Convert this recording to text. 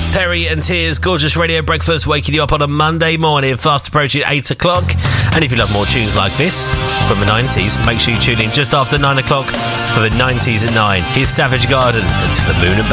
Perry and Tears, gorgeous radio breakfast, waking you up on a Monday morning, fast approaching 8 o'clock. And if you love more tunes like this from the 90s, make sure you tune in just after 9 o'clock for the 90s at 9. Here's Savage Garden and To the Moon and Back.